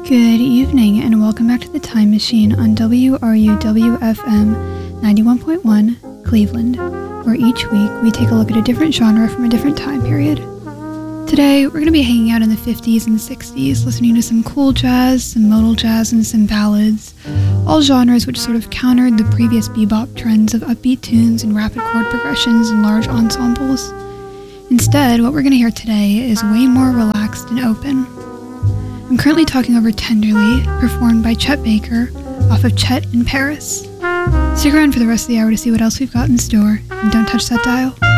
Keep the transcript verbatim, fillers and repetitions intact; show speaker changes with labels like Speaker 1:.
Speaker 1: Good evening and welcome back to the Time Machine on W R U W F M ninety-one point one Cleveland, where each week we take a look at a different genre from a different time period. Today we're going to be hanging out in the fifties and sixties, listening to some cool jazz, some modal jazz, and some ballads, all genres which sort of countered the previous bebop trends of upbeat tunes and rapid chord progressions and large ensembles. Instead, what we're going to hear today is way more relaxed and open. I'm currently talking over Tenderly, performed by Chet Baker, off of Chet in Paris. Stick around for the rest of the hour to see what else we've got in store, and don't touch that dial.